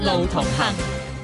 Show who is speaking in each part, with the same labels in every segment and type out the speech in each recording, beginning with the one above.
Speaker 1: 路同行。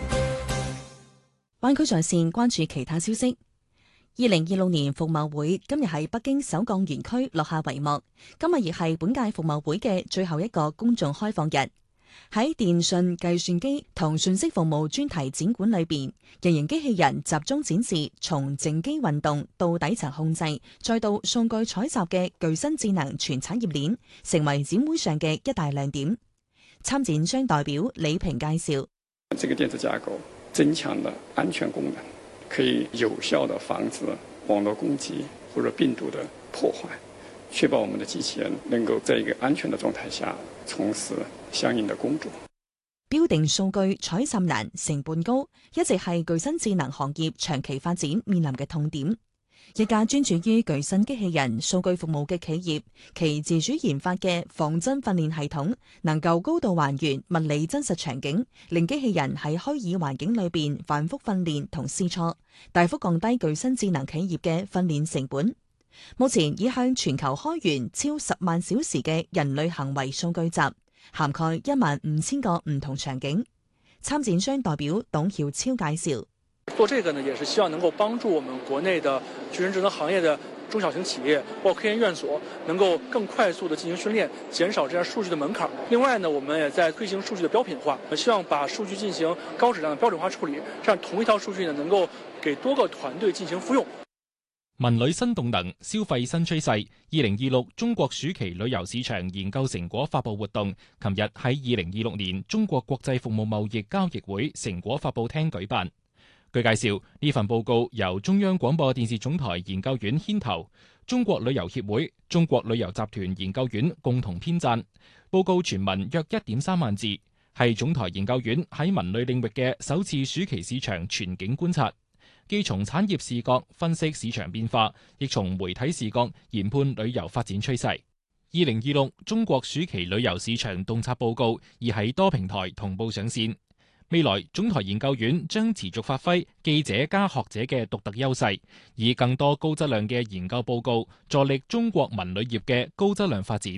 Speaker 2: 灣區在線關注其他消息。2026年服貿會今日喺北京首鋼園區落下帷幕，今日亦係本屆服貿會嘅最後一個公眾開放日。喺電訊、計算機同信息服務專題展館裏邊，人形機器人集中展示從靜機運動到底層控制，再到數據採集嘅具身智能全產業鏈，成為展會上嘅一大亮點。參展商代表李平介紹：
Speaker 3: 這個電子架構增強了安全功能，可以有效地防止網絡攻擊或者病毒的破壞，確保我們的機器人能夠在一個安全的狀態下從事相應的工作。
Speaker 2: 標定數據採集難、成本高，一直係具身智能行業長期發展面臨嘅痛點。一家專注於具身機器人數據服務嘅企業，其自主研發嘅仿真訓練系統，能夠高度還原物理真實場景，令機器人喺虛擬環境裏邊反覆訓練同試錯，大幅降低具身智能企業嘅訓練成本。目前已向全球開源超10萬小時嘅人類行為數據集，涵蓋15000個唔同場景。參展商代表董曉超介紹：
Speaker 4: 做這個呢，也是希望能夠幫助我們國內的具身智能行業的中小型企業，包括科研院所，能夠更快速地進行訓練，減少這樣數據的門檻。另外呢，我們也在推行數據的標品化，希望把數據進行高質量的標準化處理，這樣同一套數據呢，能夠給多個團隊進行複用。
Speaker 5: 文旅新動能，消費新趨勢。2026中國暑期旅遊市場研究成果發佈活動，琴日喺2026年中國國際服務貿易交易會成果發佈廳舉辦。據介紹，呢份報告由中央廣播電視總台研究院牽頭，中國旅遊協會、中國旅遊集團研究院共同編撰。報告全文約1.3萬字，係總台研究院喺文旅領域嘅首次暑期市場全景觀察。既從產業視角分析市場變化，亦從媒體視角研判旅遊發展趨勢。2026中國暑期旅遊市場洞察報告已喺多平台同步上線。未來總台研究院將持續發揮記者加學者嘅獨特優勢，以更多高質量嘅研究報告助力中國文旅業嘅高質量發展。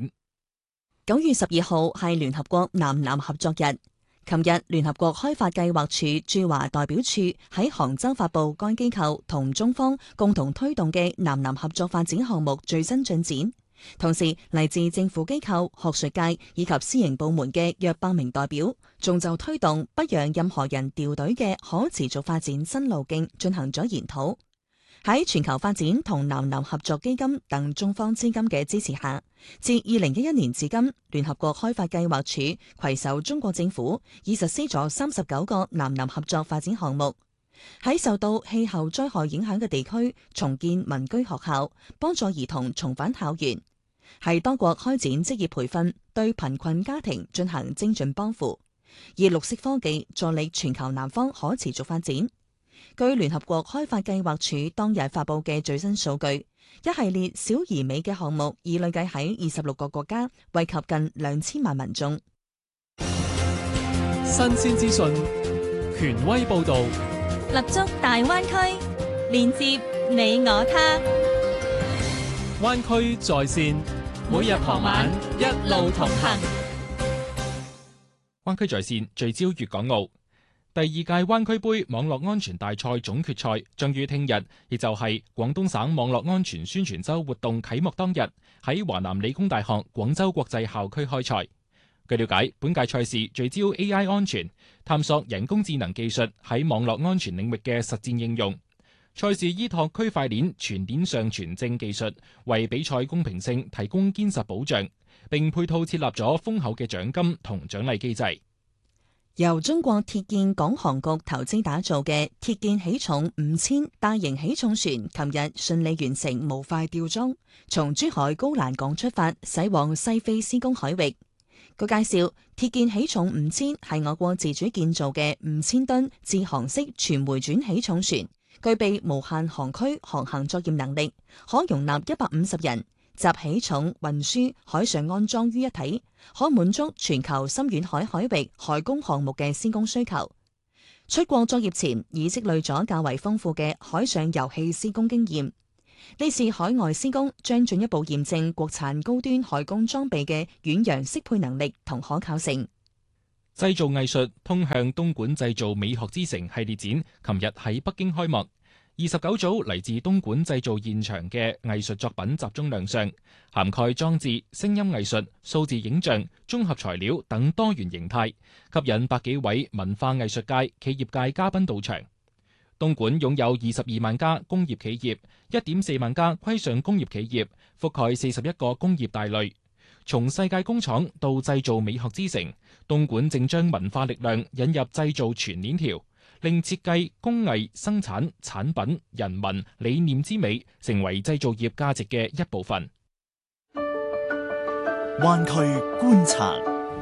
Speaker 2: 9月12號係聯合國南南合作日。琴日，聯合國開發計劃署駐華代表處喺杭州發佈該機構同中方共同推動嘅南南合作發展項目最新進展。同時，嚟自政府機構、學術界以及私營部門嘅約100名代表，仲就推動不讓任何人掉隊嘅可持續發展新路徑進行咗研討。喺全球發展同南南合作基金等中方資金嘅支持下，自2011年至今，聯合國開發計劃署攜手中國政府，已實施咗39個南南合作發展項目。喺受到氣候災害影響嘅地區重建民居學校，幫助兒童重返校園；喺多國開展職業培訓，對貧困家庭進行精準幫扶；以綠色科技助力全球南方可持續發展。據聯合國開發計劃署當日發佈嘅最新數據，一系列小而美嘅項目已累計喺26個國家惠及近2000萬民眾。
Speaker 1: 新鮮資訊，權威報導，
Speaker 6: 立足大灣區，連接你我他。
Speaker 1: 灣區在線，每日傍晚一路同行。
Speaker 5: 灣區在線聚焦粵港澳。第2屆灣區杯網絡安全大賽總決賽將於聽日，亦就係廣東省網絡安全宣傳週活動啟幕當日，喺華南理工大學廣州國際校區開賽。據了解，本屆賽事聚焦 AI 安全，探索人工智能技術喺網絡安全領域嘅實戰應用。賽事依託區塊鏈全鏈上傳證技術，為比賽公平性提供堅實保障，並配套設立咗豐厚嘅獎金同獎勵機制。
Speaker 2: 由中國鐵建港航局投資打造嘅鐵建起重5000大型起重船，琴日順利完成模塊吊裝，從珠海高欄港出發，駛往西非施工海域。據介紹，鐵建起重5000係我國自主建造嘅5000噸自航式全回轉起重船，具備無限航區航行作業能力，可容納150人。集起重、運輸、海上安裝於一體，可滿足全球深遠海域海工項目嘅施工需求。出國作業前已積累咗較為豐富嘅海上油氣施工經驗。呢次海外施工將進一步驗證國產高端海工裝備嘅遠洋適配能力同可靠性。
Speaker 5: 製造藝術通向東莞製造美學之城系列展，琴日喺北京開幕。29組嚟自東莞製造現場嘅藝術作品集中亮相，涵蓋裝置、聲音藝術、數字影像、綜合材料等多元形態，吸引百幾位文化藝術界、企業界嘉賓到場。東莞擁有22萬家工業企業，1.4萬家規上工業企業，覆蓋41個工業大類。從世界工廠到製造美學之城，東莞正將文化力量引入製造全鏈條，令設計、工藝、生產、產品、人文、理念之美成為製造業價值嘅一部分。
Speaker 7: 灣區觀察，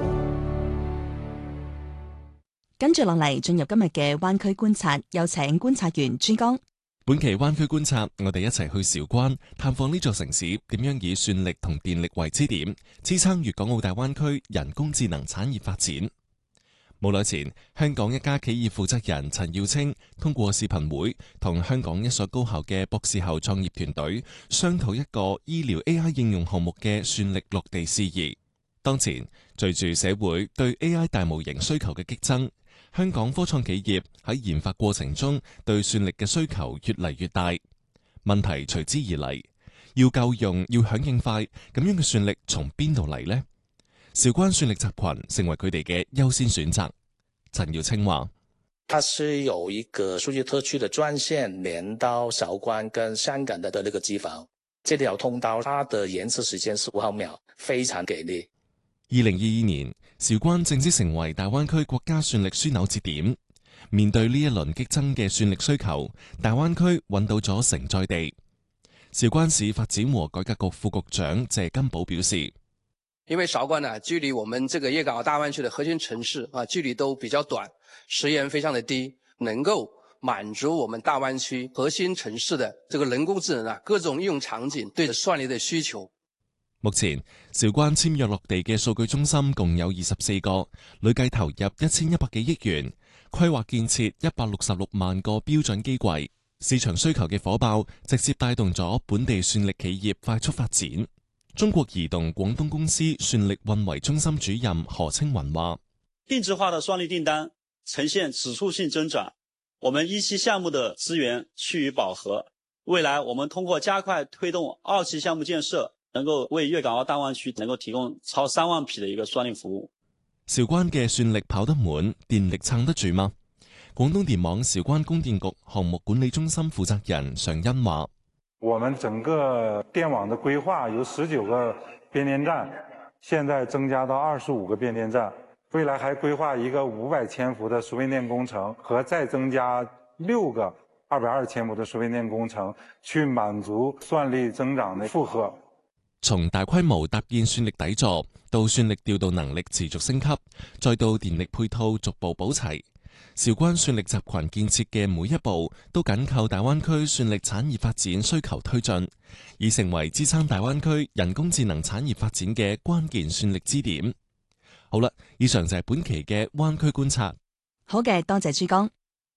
Speaker 2: 跟住落嚟進入今日嘅灣區觀察，有請觀察員朱江。
Speaker 8: 本期灣區觀察，我哋一齊去韶關探訪呢座城市點樣以算力同電力為支點，支撐粵港澳大灣區人工智能產業發展。冇耐前，香港一家企業負責人陳耀清通過視頻會同香港一所高校嘅博士後創業團隊商討一個醫療 AI 應用項目嘅算力落地事宜。當前，隨住社會對 AI 大模型需求嘅激增，香港科創企業喺研發過程中對算力嘅需求越嚟越大。問題隨之而嚟，要夠用，要響應快，咁樣嘅算力從邊度嚟呢？韶關算力集群成為佢哋嘅優先選擇。陳耀清話：
Speaker 9: 它是有一個數據特區的專線連到韶關跟香港的那個機房，這條通道它的延遲時間15毫秒，非常給力。
Speaker 8: 2022年，韶關正式成為大灣區國家算力樞紐節點。面對呢一輪激增嘅算力需求，大灣區揾到咗承載地。韶關市發展和改革局副局長謝金寶表示：
Speaker 10: 因為韶關呢，距離我們這個粵港澳大灣區的核心城市啊，距離都比較短，時延非常的低，能夠滿足我們大灣區核心城市的這個人工智能啊各種應用場景對算力的需求。
Speaker 8: 目前，韶關簽約落地嘅數據中心共有24個，累計投入1100幾億元，規劃建設166萬個標準機櫃。市場需求嘅火爆，直接帶動咗本地算力企業快速發展。中國移動廣東公司算力運維中心主任何青雲話：
Speaker 11: 定制化的算力訂單呈現指數性增長，我們一期項目的資源趨於飽和。未來我們通過加快推動二期項目建設，能夠為粵港澳大灣區能夠提供超3萬匹的一個算力服務。
Speaker 8: 韶關嘅算力跑得滿，電力撐得住嗎？廣東電網韶關供電局項目管理中心負責人常恩話：
Speaker 12: 我們整個電網的規劃由19個變電站，現在增加到25個變電站，未來還規劃一個500千伏的輸變電工程，和再增加6個220千伏的輸變電工程，去滿足算力增長的負荷。
Speaker 8: 從大規模搭建算力底座，到算力調度能力持續升級，再到電力配套逐步補齊，韶關算力集群建設嘅每一步都緊靠大灣區算力產業發展需求推進，已成為支撐大灣區人工智能產業發展嘅關鍵算力支點。好啦，以上就係本期嘅灣區觀察。
Speaker 2: 好嘅，多謝珠江。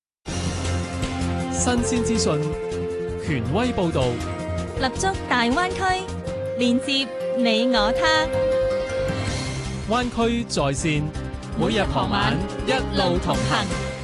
Speaker 1: 新鮮資訊，權威報導，
Speaker 6: 立足大灣區，連接你我他。
Speaker 1: 灣區在線，每日傍晚一路同行。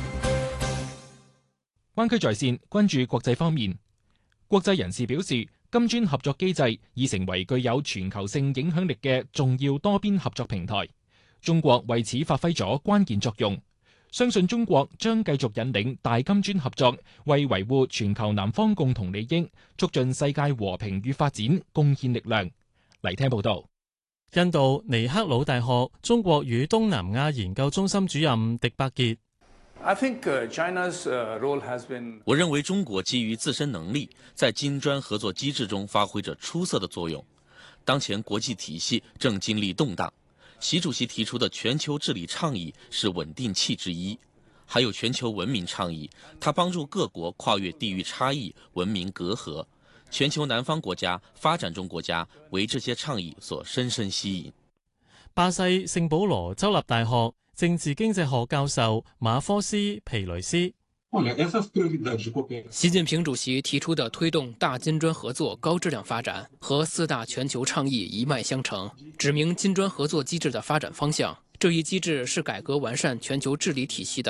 Speaker 5: 灣區在線關注國際方面，國際人士表示，金磚合作機制已成為具有全球性影響力嘅重要多邊合作平台。中國為此發揮咗關鍵作用，相信中國將繼續引領大金磚合作，為維護全球南方共同利益、促進世界和平與發展貢獻力量。嚟聽報道。
Speaker 13: 印度尼赫魯大學中國與東南亞研究中心主任迪伯傑。
Speaker 14: 我認為中國基於自身能力，在金磚合作機制中發揮着出色的作用。當前國際體系正經歷動盪，習主席提出的全球治理倡議是穩定器之一，還有全球文明倡議，它幫助各國跨越地域差異、文明隔閡。全球南方國家、發展中國家為這些倡議所深深吸引。
Speaker 13: 巴西聖保羅州立大學政治經濟學教授馬科斯皮雷斯。
Speaker 15: 習近平主席提出的推動大金磚合作高質量發展和4大全球倡議一脈相承，指明金磚合作機制的發展方向， 这一机制是改革完善全球治理体系的